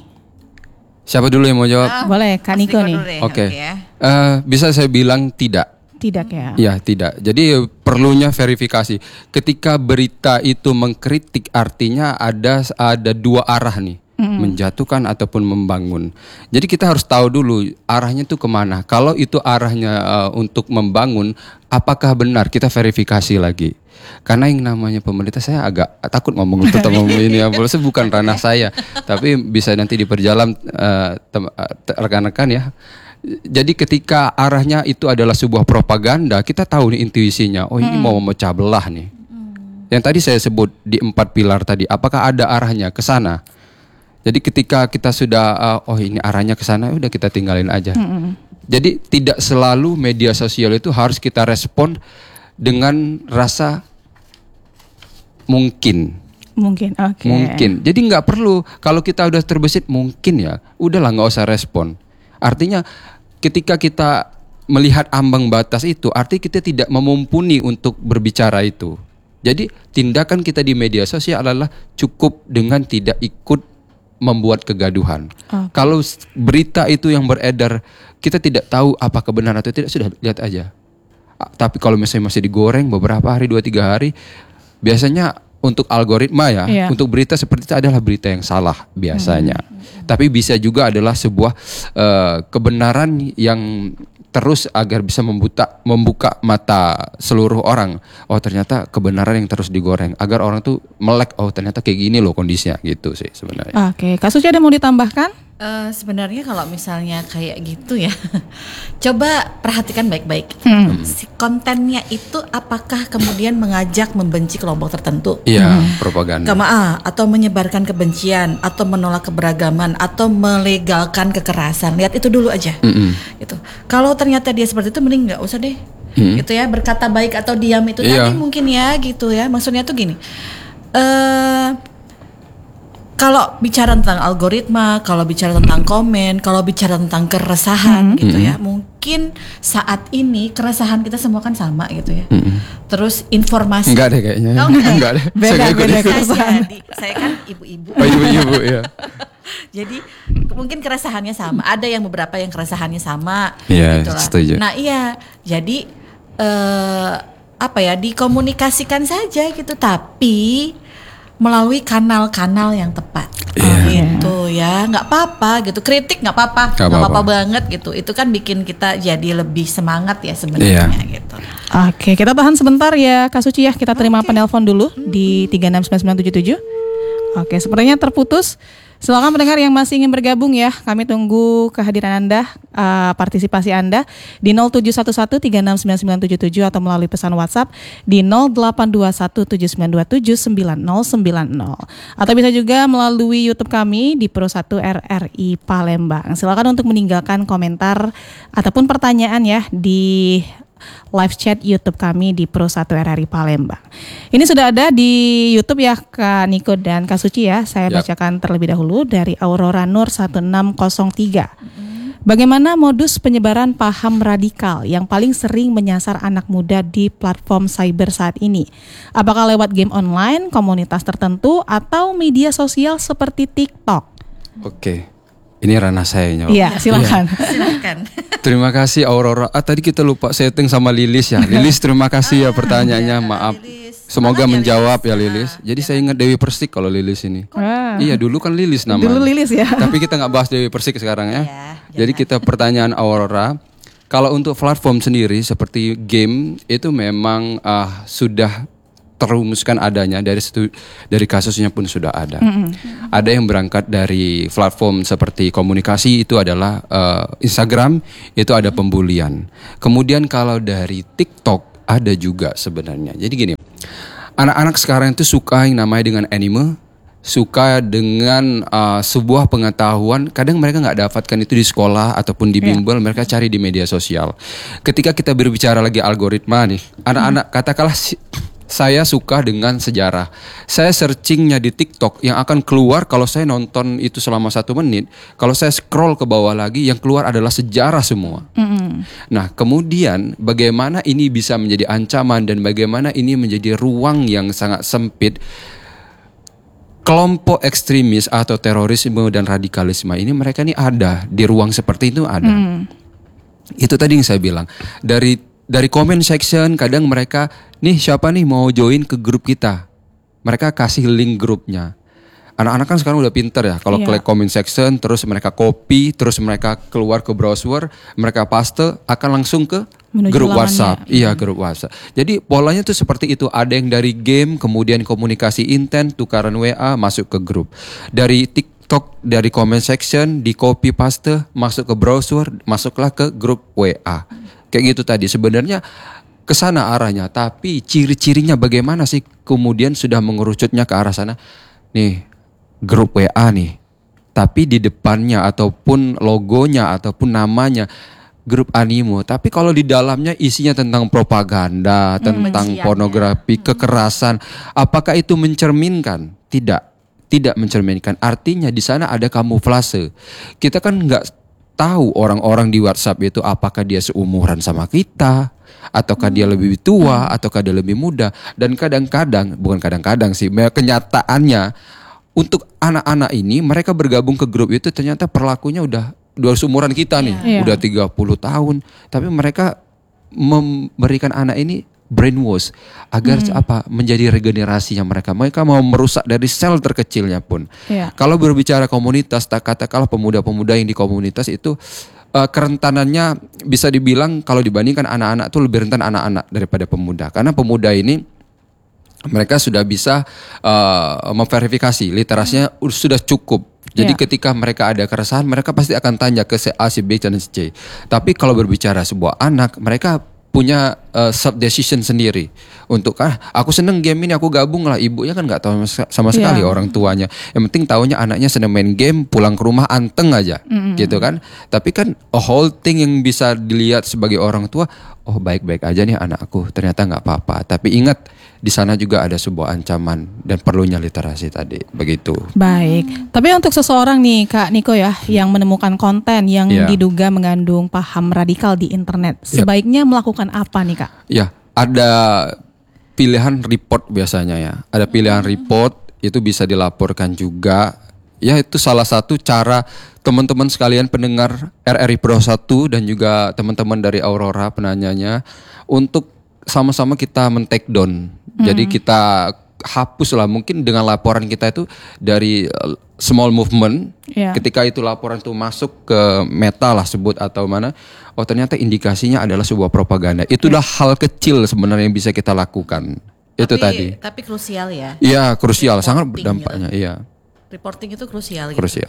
Siapa dulu yang mau jawab? Ah, Boleh, Kak Niko nih. Oke, okay. uh, bisa saya bilang tidak. Tidak ya? Ya tidak. Jadi perlunya verifikasi. Ketika berita itu mengkritik, artinya ada ada dua arah nih, mm-hmm. menjatuhkan ataupun membangun. Jadi kita harus tahu dulu arahnya itu kemana. Kalau itu arahnya uh, untuk membangun, apakah benar? Kita verifikasi lagi. Karena yang namanya pemerintah, saya agak takut ngomong tentang ngomong ini ya, itu bukan ranah saya. Tapi bisa nanti diperjalan uh, tem- uh, rekan-rekan ya. Jadi ketika arahnya itu adalah sebuah propaganda, kita tahu nih intuisinya. Oh ini hmm. mau memecah belah nih. Hmm. Yang tadi saya sebut di empat pilar tadi, apakah ada arahnya ke sana? Jadi ketika kita sudah uh, oh ini arahnya ke sana, udah kita tinggalin aja. Hmm. Jadi tidak selalu media sosial itu harus kita respon dengan rasa mungkin. Mungkin, oke. Okay. Mungkin. Jadi nggak perlu kalau kita udah terbesit mungkin ya, udahlah nggak usah respon. Artinya ketika kita melihat ambang batas itu, artinya kita tidak memumpuni untuk berbicara itu. Jadi tindakan kita di media sosial adalah cukup dengan tidak ikut membuat kegaduhan. Okay. Kalau berita itu yang beredar, kita tidak tahu apakah benar atau tidak, sudah lihat aja. Tapi kalau misalnya masih digoreng beberapa hari, dua tiga hari, biasanya untuk algoritma ya, yeah. untuk berita seperti itu adalah berita yang salah biasanya. Hmm. Tapi bisa juga adalah sebuah uh, kebenaran yang terus agar bisa membuka membuka mata seluruh orang. Oh ternyata kebenaran yang terus digoreng agar orang tuh melek. Oh ternyata kayak gini loh kondisinya gitu sih sebenarnya. Oke, Kak Suci ada mau ditambahkan? Uh, sebenarnya kalau misalnya kayak gitu ya, coba perhatikan baik-baik. Hmm. Si kontennya itu apakah kemudian mengajak membenci kelompok tertentu? Iya, hmm. propaganda. Kema atau menyebarkan kebencian, atau menolak keberagaman, atau melegalkan kekerasan. Lihat itu dulu aja. Hmm. Gitu. Kalau ternyata dia seperti itu, mending nggak usah deh. Hmm. Gitu ya, berkata baik atau diam itu iya. tadi mungkin ya, gitu ya. Maksudnya tuh gini. Eh uh, Kalau bicara tentang algoritma, kalau bicara tentang komen, kalau bicara tentang keresahan mm-hmm. gitu ya, mungkin saat ini keresahan kita semua kan sama gitu ya. Mm-hmm. Terus informasi enggak deh kayaknya. Oh, enggak, enggak deh. Beda, saya beda keresahan. Jadi, saya kan ibu-ibu. Oh, ibu-ibu ya. Jadi mungkin keresahannya sama. Ada yang beberapa yang keresahannya sama. Iya, gitu setuju. Nah iya, jadi eh, apa ya, dikomunikasikan saja gitu, tapi melalui kanal-kanal yang tepat, yeah. gitu ya, nggak apa-apa gitu, kritik nggak apa-apa, nggak apa-apa banget gitu, itu kan bikin kita jadi lebih semangat ya sebenarnya yeah. gitu. Oke, kita tahan sebentar ya Kak Suci ya, kita terima okay. penelpon dulu hmm. di tiga enam sembilan sembilan tujuh tujuh. Oke, sepertinya terputus. Silakan pendengar yang masih ingin bergabung ya. Kami tunggu kehadiran Anda, uh, partisipasi Anda di nol tujuh satu satu tiga enam sembilan sembilan tujuh tujuh atau melalui pesan WhatsApp di nol delapan dua satu tujuh sembilan dua tujuh sembilan nol sembilan nol. Atau bisa juga melalui YouTube kami di Pro satu R R I Palembang. Silakan untuk meninggalkan komentar ataupun pertanyaan ya di live chat YouTube kami di Pro satu R R I Palembang. Ini sudah ada di YouTube ya Kak Niko dan Kak Suci ya. Saya Yap. bacakan terlebih dahulu dari Aurora Nur satu enam nol tiga. Bagaimana modus penyebaran paham radikal yang paling sering menyasar anak muda di platform cyber saat ini? Apakah lewat game online, komunitas tertentu, atau media sosial seperti TikTok? Oke, ini ranah saya nyawa. Iya, silakan. Silakan. Terima kasih Aurora. Ah tadi kita lupa setting sama Lilis ya. Lilis terima kasih ya pertanyaannya. Maaf. Semoga menjawab ya Lilis. Jadi saya ingat Dewi Persik kalau Lilis ini. Ah. Iya dulu kan Lilis namanya. Dulu Lilis ya. Tapi kita nggak bahas Dewi Persik sekarang ya. Ya, Jadi kita pertanyaan Aurora. Kalau untuk platform sendiri seperti game itu memang ah, sudah terumuskan adanya dari situ, dari kasusnya pun sudah ada. Mm-hmm. Ada yang berangkat dari platform seperti komunikasi itu adalah uh, Instagram, itu ada pembulian. Kemudian kalau dari TikTok ada juga sebenarnya. Jadi gini, anak-anak sekarang itu suka yang namanya dengan anime, suka dengan uh, sebuah pengetahuan. Kadang mereka nggak dapatkan itu di sekolah ataupun di bimbel, mereka cari di media sosial. Ketika kita berbicara lagi algoritma nih, anak-anak katakanlah si, saya suka dengan sejarah. Saya searchingnya di TikTok yang akan keluar kalau saya nonton itu selama satu menit. Kalau saya scroll ke bawah lagi yang keluar adalah sejarah semua. Mm-hmm. Nah kemudian bagaimana ini bisa menjadi ancaman dan bagaimana ini menjadi ruang yang sangat sempit. Kelompok ekstremis atau terorisme dan radikalisme ini mereka ini ada di ruang seperti itu ada. Mm. Itu tadi yang saya bilang dari Dari comment section kadang mereka, nih siapa nih mau join ke grup kita. Mereka kasih link grupnya. Anak-anak kan sekarang udah pinter ya. Kalau yeah. klik comment section terus mereka copy, terus mereka keluar ke browser, mereka paste akan langsung ke menuju grup lamannya. WhatsApp. Iya, grup WhatsApp. Jadi polanya tuh seperti itu. Ada yang dari game, kemudian komunikasi intent, tukaran W A, masuk ke grup. Dari TikTok, dari comment section, di copy paste, masuk ke browser, masuklah ke grup W A. Kayak gitu tadi sebenarnya kesana arahnya, tapi ciri-cirinya bagaimana sih kemudian sudah mengerucutnya ke arah sana. Nih grup W A nih, tapi di depannya ataupun logonya ataupun namanya grup animo, tapi kalau di dalamnya isinya tentang propaganda, tentang pornografi, kekerasan. Apakah itu mencerminkan? Tidak, tidak mencerminkan. Artinya di sana ada kamuflase. Kita kan nggak tahu orang-orang di WhatsApp itu apakah dia seumuran sama kita, ataukah dia lebih tua, ataukah dia lebih muda. Dan kadang-kadang, bukan kadang-kadang sih, kenyataannya untuk anak-anak ini mereka bergabung ke grup itu ternyata perlakunya udah dua seumuran kita nih, yeah. udah tiga puluh tahun. Tapi mereka memberikan anak ini brainwash agar hmm. apa menjadi regenerasinya mereka. Mereka mau merusak dari sel terkecilnya pun. Yeah. Kalau berbicara komunitas, tak katakanlah pemuda-pemuda yang di komunitas itu uh, kerentanannya bisa dibilang kalau dibandingkan anak-anak tuh lebih rentan anak-anak daripada pemuda. Karena pemuda ini mereka sudah bisa uh, memverifikasi literasinya hmm. sudah cukup. Jadi yeah. ketika mereka ada keresahan, mereka pasti akan tanya ke si A, si B, dan si C. Tapi kalau berbicara sebuah anak, mereka punya uh, sub decision sendiri untuk ah aku seneng game ini aku gabung lah. Ibunya kan nggak tahu sama sekali yeah. orang tuanya. Yang penting taunya anaknya seneng main game, pulang ke rumah anteng aja, mm-hmm. gitu kan. Tapi kan a whole thing yang bisa dilihat sebagai orang tua, oh baik-baik aja nih anakku, ternyata nggak apa-apa. Tapi ingat di sana juga ada sebuah ancaman dan perlunya literasi tadi, begitu. Baik. Tapi untuk seseorang nih Kak Niko ya, yang menemukan konten yang yeah. diduga mengandung paham radikal di internet, sebaiknya yep. melakukan apa nih Kak? Ya, ada pilihan report biasanya ya. Ada pilihan report, itu bisa dilaporkan juga. Ya itu salah satu cara teman-teman sekalian pendengar R R I Pro satu dan juga teman-teman dari Aurora penanyanya untuk sama-sama kita men-take down. Hmm. Jadi kita hapus lah mungkin dengan laporan kita itu dari small movement. Yeah. Ketika itu laporan itu masuk ke Meta lah sebut atau mana, oh ternyata indikasinya adalah sebuah propaganda. Itulah yeah. hal kecil sebenarnya yang bisa kita lakukan. Tapi, itu tadi. Tapi krusial ya. Iya, krusial, sangat berdampaknya. Gitu. Iya. reporting itu krusial. Gitu. Krusial.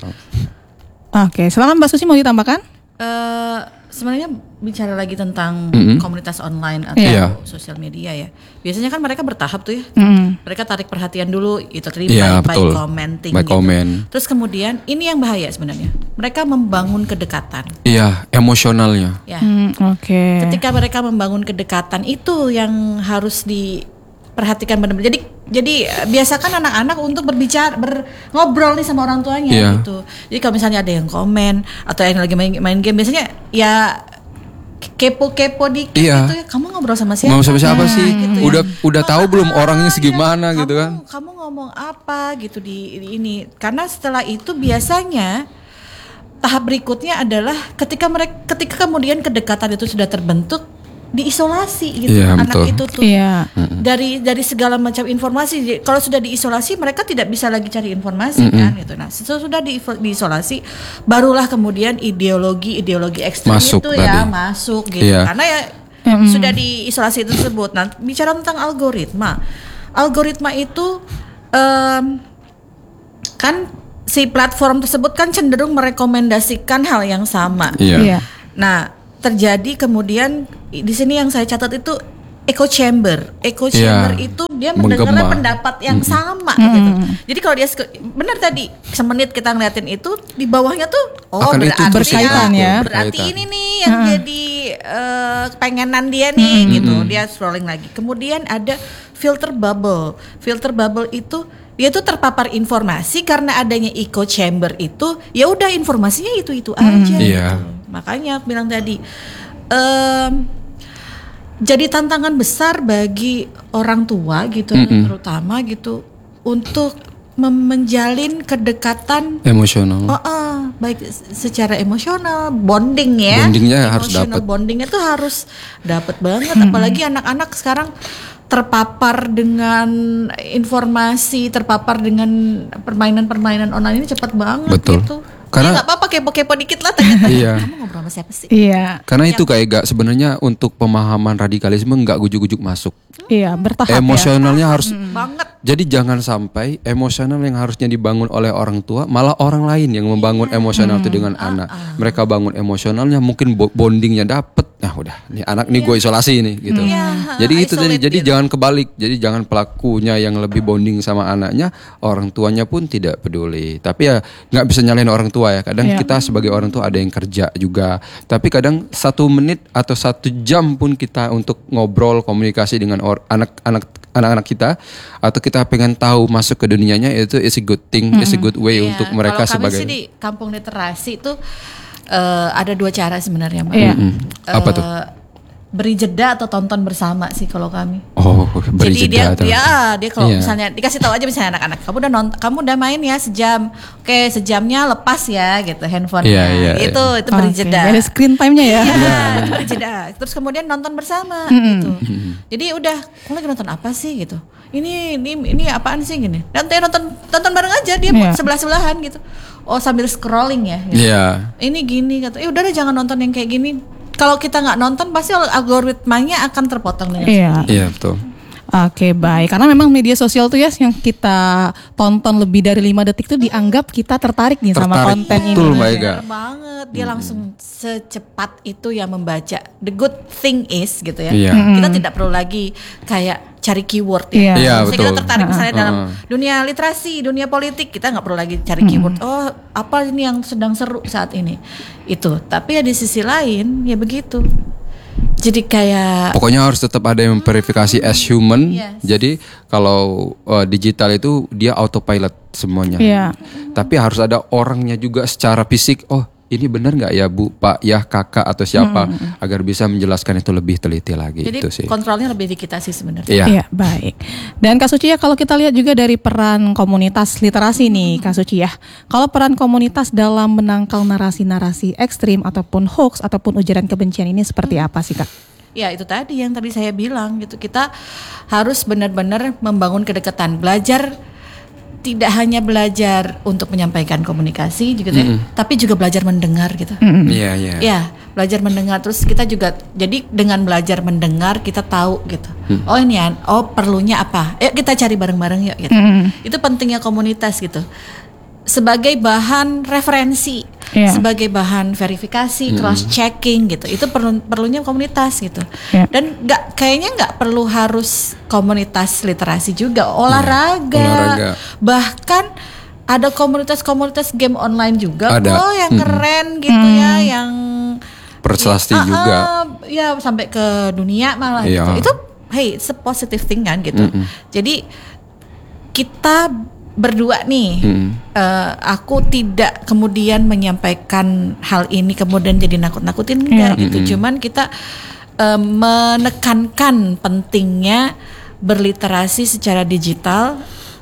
Oke, silakan Mbak Susi mau ditambahkan? Eh, sebenarnya bicara lagi tentang Mm-mm. komunitas online atau Iya. sosial media ya. Biasanya kan mereka bertahap tuh ya. Mm. Mereka tarik perhatian dulu itu tadi Iya, by, by betul. commenting By gitu. comment. Terus kemudian ini yang bahaya sebenarnya. Mereka membangun kedekatan. Iya, emosionalnya. Ya. Hmm, Oke. Ketika mereka membangun kedekatan itu yang harus diperhatikan benar-benar. Jadi jadi eh, biasakan anak-anak untuk berbicara, ber, ngobrol nih sama orang tuanya Iya. gitu. Jadi kalau misalnya ada yang komen atau yang lagi main, main game, biasanya ya kepo-kepo dikit Iya. gitu ya. Kamu ngobrol sama siapa? Mau sama siapa Nah, sih? gitu ya. Udah udah tahu belum Ah, orangnya iya. segimana gitu Kamu- kan? Kamu ngomong apa gitu di, di ini? Karena setelah itu biasanya tahap berikutnya adalah ketika mereka ketika kemudian kedekatan itu sudah terbentuk, diisolasi gitu Iya, anak betul. itu tuh Iya. dari dari segala macam informasi. Kalau sudah diisolasi mereka tidak bisa lagi cari informasi kan gitu. Nah sesudah di, diisolasi barulah kemudian ideologi ideologi ekstrem Masuk itu ya tadi. masuk gitu Iya. karena ya Mm. sudah diisolasi itu tersebut. Nah bicara tentang algoritma, algoritma itu em, kan si platform tersebut kan cenderung merekomendasikan hal yang sama. Iya. Iya. Nah, terjadi kemudian di sini yang saya catat itu echo chamber. Echo chamber Iya. itu dia mendengar Menggema. pendapat yang sama gitu. Jadi kalau dia sek- benar tadi semenit kita ngeliatin itu di bawahnya tuh oh Akan itu berarti terus Berkaitan ya. berarti Berkaitan. ini nih yang jadi eh, pengenan dia nih gitu. Dia scrolling lagi. Kemudian ada filter bubble. Filter bubble itu dia tuh terpapar informasi karena adanya echo chamber itu, ya udah informasinya itu-itu aja. Iya. gitu. Makanya aku bilang tadi em, jadi tantangan besar bagi orang tua gitu terutama gitu untuk mem- menjalin kedekatan Emosional. Oh, oh, baik secara emosional, bonding ya. Bondingnya harus Emotional dapet. Bondingnya tuh harus dapat banget. Apalagi anak-anak sekarang terpapar dengan informasi, terpapar dengan permainan-permainan online ini cepat banget Betul. gitu. Karena- Karena nggak apa-apa kepo-kepo dikit lah tanya-tanya. Iya. Kamu ngobrol sama siapa sih? Iya. Karena itu kayak gak sebenarnya untuk pemahaman radikalisme nggak gujuk-gujuk masuk. Iya, bertahap ya. Emosionalnya harus. Banget. Jadi jangan sampai emosional yang harusnya dibangun oleh orang tua malah orang lain yang membangun emosional itu dengan anak. Mereka bangun emosionalnya mungkin bo- bondingnya dapet. Nah udah, nih anak nih gue isolasi nih gitu. Iya, Jadi itu tadi. isolate Jadi gitu. jangan kebalik. Jadi jangan pelakunya yang lebih bonding sama anaknya, orang tuanya pun tidak peduli. Tapi ya nggak bisa nyalain orang tua ya. Kadang Iya. kita sebagai orang tua ada yang kerja juga. Tapi kadang satu menit atau satu jam pun kita untuk ngobrol komunikasi dengan or- anak-anak anak-anak kita atau kita pengen tahu masuk ke dunianya itu is a good thing, is a good way Iya, untuk mereka kalau kami sebagai sih di kampung literasi itu eh, ada dua cara sebenarnya, Mbak. Iya. Mm-mm. Apa tuh? Eh, beri jeda atau tonton bersama sih kalau kami. Oh, beri Jadi dia jeda atau- dia dia kalau Iya. misalnya dikasih tahu aja misalnya anak-anak kamu udah nonton, kamu udah main ya sejam. Oke, sejamnya lepas ya gitu handphonenya. Iya, iya, itu itu beri Oke, jeda. ada screen time-nya ya. Iya, itu beri jeda. Terus kemudian nonton bersama gitu. Jadi udah, kamu lagi nonton apa sih gitu. Ini ini ini apaan sih gini. Nanti nonton tonton bareng aja dia Iya. sebelah-sebelahan gitu. Oh, sambil scrolling ya. Gitu. Iya. Ini gini kata. Eh udah deh jangan nonton yang kayak gini. Kalau kita nggak nonton pasti algoritmanya akan terpotong dengan Iya. Iya, betul. Oke, baik. Karena memang media sosial tuh ya yang kita tonton lebih dari lima detik tuh dianggap kita tertarik nih sama Tertarik. konten ini. Betul, Mbak Ega. Bener banget, dia langsung secepat itu ya membaca. The good thing is gitu ya. Iya. Kita tidak perlu lagi kayak cari keyword Iya. ya. Iya, Misalnya kita betul. tertarik misalnya dalam Uh-uh. dunia literasi, dunia politik, kita nggak perlu lagi cari keyword. Oh, apa ini yang sedang seru saat ini? Itu. Tapi ya di sisi lain ya begitu. Jadi kayak Pokoknya harus tetap ada yang memverifikasi as human. Yes. Jadi kalau uh, digital itu dia autopilot semuanya. Iya. Tapi harus ada orangnya juga secara fisik. Oh, ini benar nggak ya Bu, Pak, ya Kakak atau siapa agar bisa menjelaskan itu lebih teliti lagi jadi itu sih. kontrolnya lebih di kita sih sebenarnya. Iya. Iya, baik. Dan Kak Suci ya, kalau kita lihat juga dari peran komunitas literasi nih Kak Suci ya. Kalau peran komunitas dalam menangkal narasi-narasi ekstrim ataupun hoax ataupun ujaran kebencian ini seperti apa sih Kak? Ya itu tadi yang tadi saya bilang gitu, kita harus benar-benar membangun kedekatan, belajar tidak hanya belajar untuk menyampaikan komunikasi gitu ya, tapi juga belajar mendengar gitu. Iya, iya. Ya, belajar mendengar, terus kita juga jadi dengan belajar mendengar kita tahu gitu. Oh ini ya, oh perlunya apa? Yuk kita cari bareng-bareng yuk gitu. Itu pentingnya komunitas gitu. sebagai bahan referensi, yeah. sebagai bahan verifikasi, Hmm. cross checking gitu. Itu perlu perlunya komunitas gitu. Yeah. Dan nggak kayaknya nggak perlu harus komunitas literasi juga, olahraga, olahraga. bahkan ada komunitas-komunitas game online juga Ada. kok yang Mm-mm. keren gitu ya, yang Prasasti ya, juga. ah, ah, ya sampai ke dunia malah Iya. gitu. Itu hey, it's a positive thing kan gitu. Mm-mm. Jadi kita berdua nih, Mm-mm. eh, aku tidak kemudian menyampaikan hal ini kemudian jadi nakut-nakutin enggak Iya. gitu. Mm-mm. Cuman kita eh, menekankan pentingnya berliterasi secara digital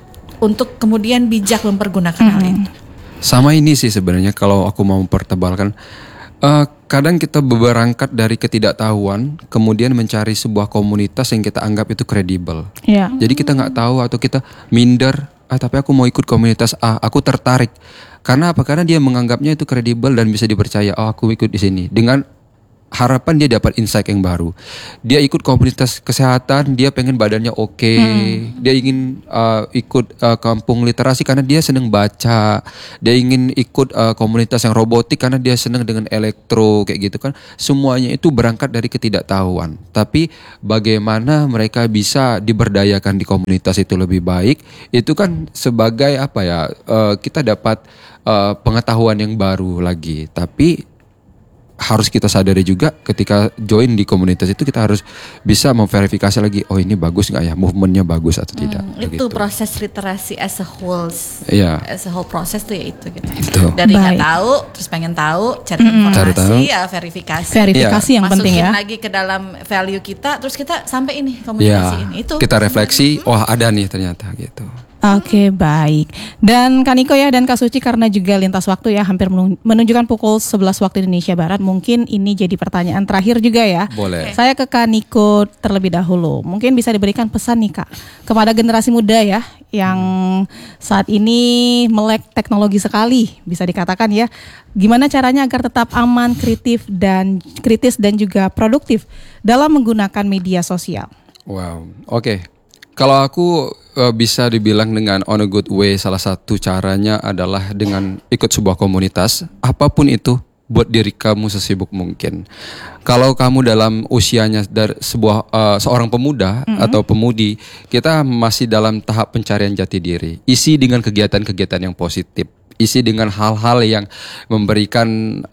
untuk kemudian bijak mempergunakan hal itu. Sama ini sih sebenarnya kalau aku mau mempertebalkan, eh, kadang kita berangkat dari ketidaktahuan, kemudian mencari sebuah komunitas yang kita anggap itu kredibel. Ya. Jadi kita nggak tahu atau kita minder, ah tapi aku mau ikut komunitas A, aku tertarik. Karena apa? Karena dia menganggapnya itu kredibel dan bisa dipercaya. Oh, aku ikut di sini. Dengan harapan dia dapat insight yang baru. Dia ikut komunitas kesehatan, dia pengen badannya oke. Dia ingin uh, ikut uh, kampung literasi karena dia seneng baca. Dia ingin ikut uh, komunitas yang robotik karena dia seneng dengan elektro kayak gitu kan. Semuanya itu berangkat dari ketidaktahuan. Tapi bagaimana mereka bisa diberdayakan di komunitas itu lebih baik? Itu kan sebagai apa ya? Uh, kita dapat uh, pengetahuan yang baru lagi. Tapi harus kita sadari juga ketika join di komunitas itu kita harus bisa memverifikasi lagi, oh ini bagus nggak ya, movementnya bagus atau tidak. Hmm, itu proses literasi as a whole, Iya. as a whole proses tuh ya itu gitu. Itu. Dari nggak Baik. tahu, terus pengen tahu, cari Cari informasi, tahu. ya verifikasi. Verifikasi yang Masukin penting ya. lagi ke dalam value kita, terus kita sampai ini komunikasi Ya, ini itu. kita refleksi, oh ada nih ternyata gitu. Oke, baik. Dan Kak Niko ya dan Kak Suci, karena juga lintas waktu ya hampir menun- menunjukkan pukul sebelas waktu Indonesia Barat, mungkin ini jadi pertanyaan terakhir juga ya. Boleh. Saya ke Kak Niko terlebih dahulu. Mungkin bisa diberikan pesan nih Kak kepada generasi muda ya yang saat ini melek teknologi sekali, bisa dikatakan ya. Gimana caranya agar tetap aman, kritis dan kritis dan juga produktif dalam menggunakan media sosial? Wow, oke. Kalau aku uh, bisa dibilang dengan on a good way, salah satu caranya adalah dengan ikut sebuah komunitas, apapun itu, buat diri kamu sesibuk mungkin. Kalau kamu dalam usianya dari sebuah uh, seorang pemuda mm-hmm. atau pemudi, kita masih dalam tahap pencarian jati diri. Isi dengan kegiatan-kegiatan yang positif. Isi dengan hal-hal yang memberikan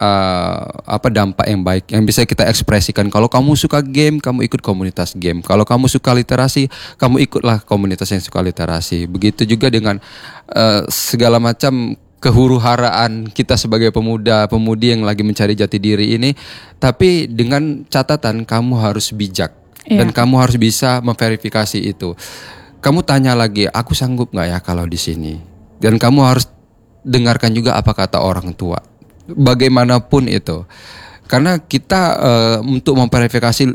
uh, apa dampak yang baik yang bisa kita ekspresikan. Kalau kamu suka game, kamu ikut komunitas game. Kalau kamu suka literasi, kamu ikutlah komunitas yang suka literasi. Begitu juga dengan uh, segala macam kehuru-haraan kita sebagai pemuda-pemudi yang lagi mencari jati diri ini. Tapi dengan catatan kamu harus bijak Iya. dan kamu harus bisa memverifikasi itu. Kamu tanya lagi, aku sanggup nggak ya kalau di sini? Dan kamu harus dengarkan juga apa kata orang tua. Bagaimanapun itu. Karena kita uh, untuk memverifikasi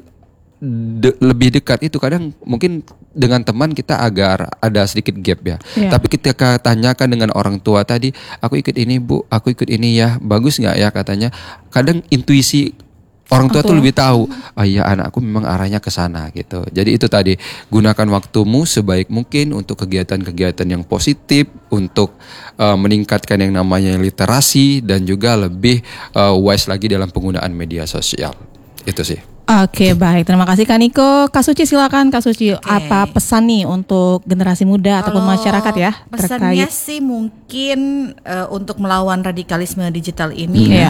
de- lebih dekat itu kadang mungkin dengan teman kita agar ada sedikit gap ya. Yeah. Tapi ketika tanyakan dengan orang tua tadi, aku ikut ini Bu, aku ikut ini ya, bagus nggak ya katanya. Kadang intuisi orang tua Betul. tuh lebih tahu, oh iya anakku memang arahnya ke sana gitu. Jadi itu tadi, gunakan waktumu sebaik mungkin untuk kegiatan-kegiatan yang positif, untuk uh, meningkatkan yang namanya literasi dan juga lebih uh, wise lagi dalam penggunaan media sosial. Itu sih. Oke, baik. Terima kasih Kak Niko. Kak Suci silakan Kak Suci, apa pesan nih untuk generasi muda ataupun Kalau masyarakat ya pesannya terkait sih mungkin eh, untuk melawan radikalisme digital ini Hmm.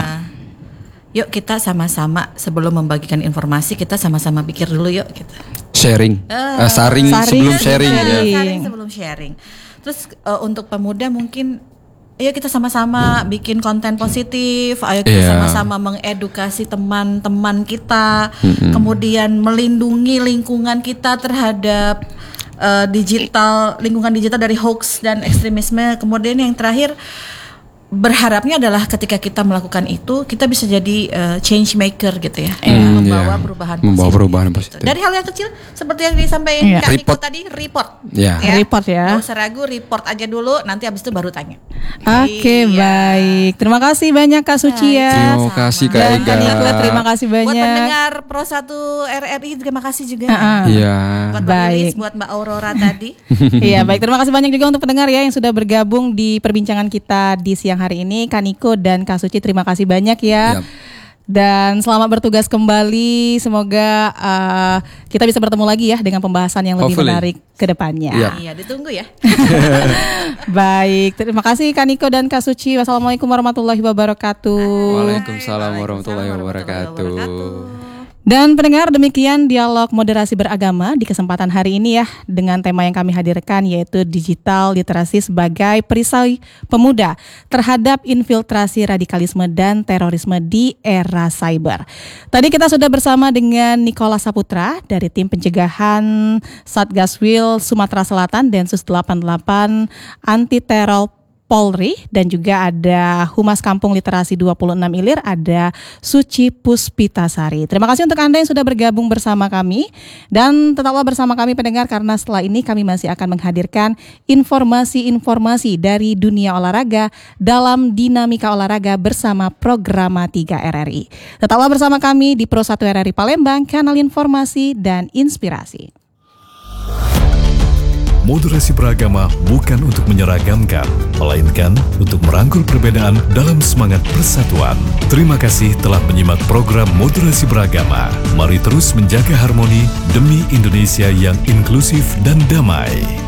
ya. Iya. Yuk kita sama-sama sebelum membagikan informasi kita sama-sama pikir dulu yuk gitu. Sharing, Eh, Uh, saring, saring sebelum sebelum sharing, ya. sharing. Sharing sebelum sharing. Terus eh, untuk pemuda mungkin ayo kita sama-sama bikin konten positif, ayo kita Iya. sama-sama mengedukasi teman-teman kita, Mm-mm. kemudian melindungi lingkungan kita terhadap eh, digital, lingkungan digital dari hoax dan ekstremisme. Kemudian yang terakhir berharapnya adalah ketika kita melakukan itu kita bisa jadi uh, change maker gitu ya, Hmm, membawa iya. perubahan Membawa positif, perubahan gitu. positif. Dari hal yang kecil seperti yang disampaikan Iya. Kak Niko Report. tadi, report. Ya. Report ya. Nggak usah ragu, report aja dulu, nanti habis itu baru tanya. Oke, Iya. baik. Terima kasih banyak Kak Suci ya. Terima kasih Kak Dan Ega. Kak Niko, terima kasih Buat banyak. pendengar Pro satu R R I terima kasih juga. Ah, Iya. Buat Mbak Baik. Lilis, buat Mbak Aurora tadi. Iya, baik. Terima kasih banyak juga untuk pendengar ya yang sudah bergabung di perbincangan kita di siang hari ini. Kak Niko dan Kak Suci, terima kasih banyak ya. Yap. Dan selamat bertugas kembali. Semoga uh, kita bisa bertemu lagi ya dengan pembahasan yang lebih Hopefully. menarik ke depannya. Yap. Iya, ditunggu ya. Baik, terima kasih Kak Niko dan Kak Suci. Wassalamualaikum warahmatullahi wabarakatuh. Waalaikumsalam warahmatullahi wabarakatuh. Dan pendengar, demikian dialog moderasi beragama di kesempatan hari ini ya, dengan tema yang kami hadirkan yaitu digital literasi sebagai perisai pemuda terhadap infiltrasi radikalisme dan terorisme di era cyber. Tadi kita sudah bersama dengan Nikola Saputra dari tim pencegahan Satgaswil Sumatera Selatan Densus delapan puluh delapan Anti Teror Polri, dan juga ada Humas Kampung Literasi dua puluh enam Ilir, ada Suci Puspitasari. Terima kasih untuk Anda yang sudah bergabung bersama kami, dan tetaplah bersama kami pendengar, karena setelah ini kami masih akan menghadirkan informasi-informasi dari dunia olahraga dalam Dinamika Olahraga bersama Programa tiga R R I. Tetaplah bersama kami di Pro satu R R I Palembang, kanal informasi dan inspirasi. Moderasi beragama bukan untuk menyeragamkan, melainkan untuk merangkul perbedaan dalam semangat persatuan. Terima kasih telah menyimak program Moderasi Beragama. Mari terus menjaga harmoni demi Indonesia yang inklusif dan damai.